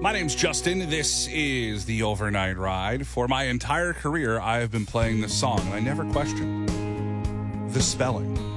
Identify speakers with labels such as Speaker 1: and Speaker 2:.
Speaker 1: My name's Justin. This is the Overnight Ride. For my entire career, I have been playing this song, and I never questioned the spelling.